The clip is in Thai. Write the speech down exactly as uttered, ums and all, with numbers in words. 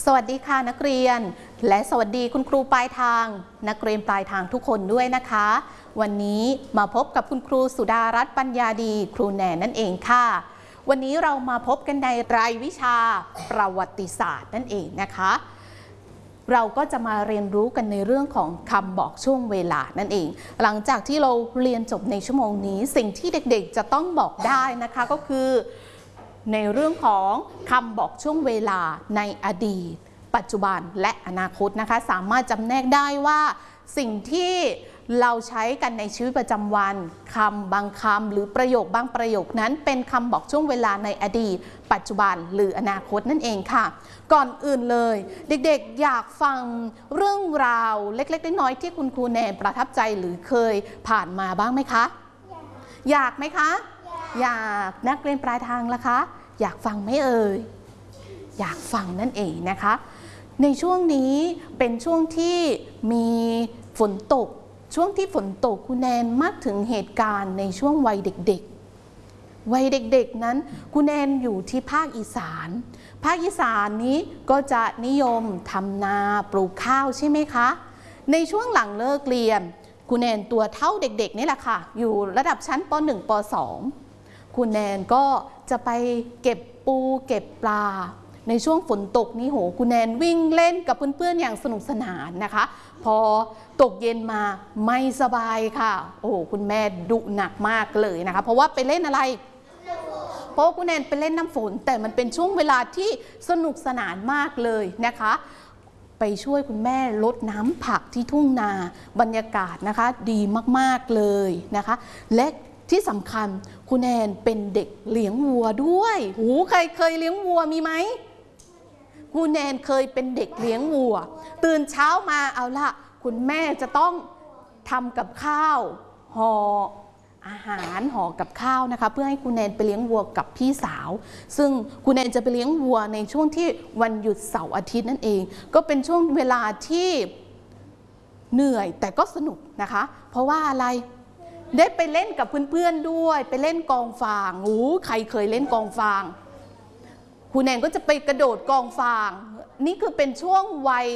สวัสดีค่ะนักเรียนและสวัสดีคุณครูปลายทางนักเรียนปลายทางทุกคนด้วยนะคะวันนี้มาพบกับคุณครูสุดารัตน์ปัญญาดีครูแนนนั่นเองค่ะวันนี้เรามาพบกันในรายวิชาประวัติศาสตร์นั่นเองนะคะเราก็จะมาเรียนรู้กันในเรื่องของคำบอกช่วงเวลานั่นเองหลังจากที่เราเรียนจบในชั่วโมงนี้สิ่งที่เด็กๆจะต้องบอกได้นะคะก็คือในเรื่องของคำบอกช่วงเวลาในอดีตปัจจุบันและอนาคตนะคะสามารถจำแนกได้ว่าสิ่งที่เราใช้กันในชีวิตประจำวันคำบางคำหรือประโยคบางประโยคนั้นเป็นคำบอกช่วงเวลาในอดีตปัจจุบันหรืออนาคตนั่นเองค่ะก่อนอื่นเลยเด็กๆอยากฟังเรื่องราวเล็กๆน้อยๆที่คุณครูแนนประทับใจหรือเคยผ่านมาบ้างไหมคะอยากไหมคะอยากนักเรียนปลายทางล่ะคะอยากฟังไหมเอ่ยอยากฟังนั่นเองนะคะในช่วงนี้เป็นช่วงที่มีฝนตกช่วงที่ฝนตกคุณแนนมักถึงเหตุการณ์ในช่วงวัยเด็กๆวัยเด็กๆนั้นคุณแนนอยู่ที่ภาคอีสานภาคอีสานนี้ก็จะนิยมทำนาปลูกข้าวใช่ไหมคะในช่วงหลังเลิกเรียนคุณแนนตัวเท่าเด็กๆนี่แหละค่ะอยู่ระดับชั้นป หนึ่ง ป สองคุณแนนก็จะไปเก็บปูเก็บปลาในช่วงฝนตกนี่โหคุณแนนวิ่งเล่นกับเพื่อนๆอย่างสนุกสนานนะคะพอตกเย็นมาไม่สบายค่ะโอ้โหคุณแม่ดุหนักมากเลยนะคะเพราะว่าไปเล่นอะไรเพราะคุณแนนไปเล่นน้ำฝนแต่มันเป็นช่วงเวลาที่สนุกสนานมากเลยนะคะไปช่วยคุณแม่รดน้ำผักที่ทุ่งนาบรรยากาศนะคะดีมากๆเลยนะคะและที่สำคัญคุณแนนเป็นเด็กเลี้ยงวัวด้วยโอ้ใครเคยเลี้ยงวัวมีไหมคุณแนนเคยเป็นเด็กเลี้ยงวัวตื่นเช้ามาเอาละคุณแม่จะต้องทำกับข้าวห่ออาหารห่อกับข้าวนะคะเพื่อให้คุณแนนไปเลี้ยงวัวกับพี่สาวซึ่งคุณแนนจะไปเลี้ยงวัวในช่วงที่วันหยุดเสาร์อาทิตย์นั่นเองก็เป็นช่วงเวลาที่เหนื่อยแต่ก็สนุกนะคะเพราะว่าอะไรได้ไปเล่นกับเพื่อนๆด้วยไปเล่นกองฟางโอ้ใครเคยเล่นกองฟางคุณแนนก็จะไปกระโดดกองฟางนี่คือเป็นช่วงวัย